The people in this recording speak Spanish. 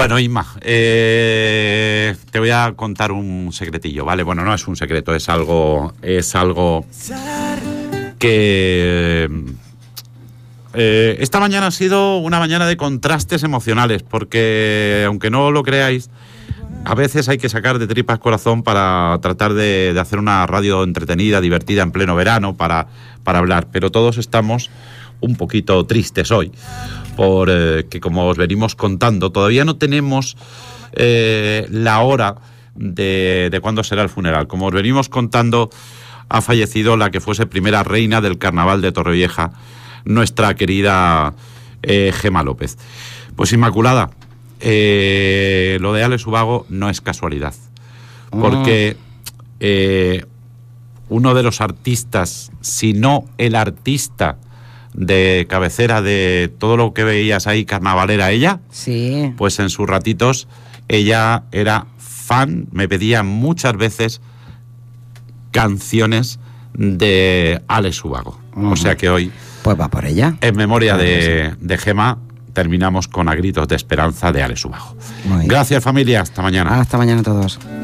Bueno, Inma, te voy a contar un secretillo, ¿vale? Bueno, no es un secreto, es algo que esta mañana ha sido una mañana de contrastes emocionales, porque aunque no lo creáis, a veces hay que sacar de tripas corazón para tratar de hacer una radio entretenida, divertida en pleno verano para hablar, pero todos estamos un poquito tristes hoy, porque como os venimos contando, todavía no tenemos la hora de cuándo será el funeral. Como os venimos contando, ha fallecido la que fuese primera reina del carnaval de Torrevieja, nuestra querida Gema López. Pues Inmaculada, lo de Ale Subago no es casualidad, porque uno de los artistas, si no el artista de cabecera de todo lo que veías ahí carnavalera ella, sí, pues en sus ratitos ella era fan, me pedía muchas veces canciones de Ale Subago. O sea que hoy, pues va por ella. En memoria de Gema, terminamos con A gritos de esperanza de Ale Subago. Gracias, familia, hasta mañana. Hasta mañana a todos.